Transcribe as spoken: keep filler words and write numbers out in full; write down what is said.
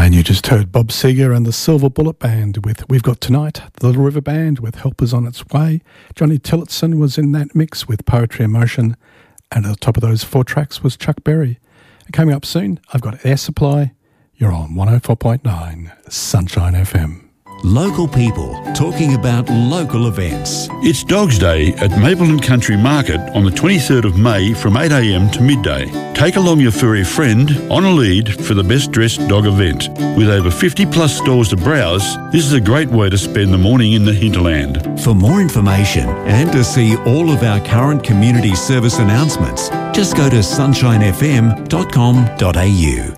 And you just heard Bob Seger and the Silver Bullet Band with We've Got Tonight, the Little River Band with Helpers on Its Way. Johnny Tillotson was in that mix with Poetry in Motion. And at the top of those four tracks was Chuck Berry. And coming up soon, I've got Air Supply. You're on one oh four point nine Sunshine F M. Local people talking about local events. It's Dogs Day at Mapleton Country Market on the twenty-third of May from eight a m to midday. Take along your furry friend on a lead for the best dressed dog event. With over fifty plus stores to browse, this is a great way to spend the morning in the hinterland. For more information and to see all of our current community service announcements, just go to sunshine f m dot com dot a u.